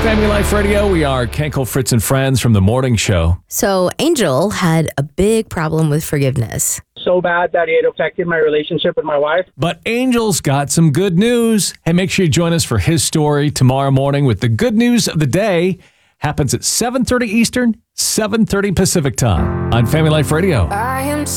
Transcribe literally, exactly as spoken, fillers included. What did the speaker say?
Family Life Radio. We are Kenkel, Fritz, and Friends from the morning show. So Angel had a big problem with forgiveness. So bad that it affected my relationship with my wife. But Angel's got some good news. Hey, make sure you join us for his story tomorrow morning with the good news of the day. Happens at seven thirty Eastern, seven thirty Pacific time on Family Life Radio. I am